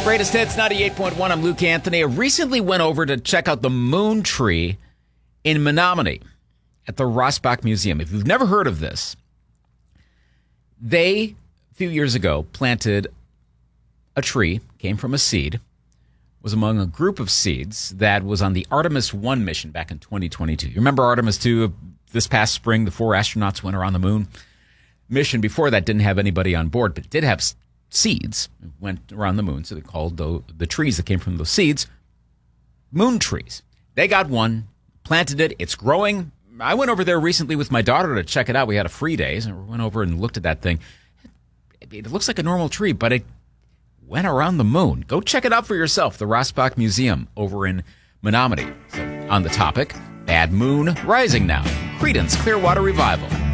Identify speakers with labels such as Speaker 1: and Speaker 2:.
Speaker 1: Greatest Hits 98.1. I'm Luke Anthony. I recently went over to check out the moon tree in Menominee at the Rossbach Museum. If you've never heard of this, they, a few years ago, planted a tree, came from a seed, was among a group of seeds that was on the Artemis 1 mission back in 2022. You remember Artemis 2 this past spring, the 4 astronauts went around the moon? Mission before that didn't have anybody on board, but it did have seeds, went around the moon, so they called the trees that came from those seeds moon trees. They got one, planted it, it's growing. I went over there recently with my daughter to check it out. We had a free day, and we went over and looked at that thing. It looks like a normal tree, but it went around the moon. Go check it out for yourself, the Rossbach Museum over in Menominee. So, on the topic, Bad Moon Rising Now, Creedence Clearwater Revival.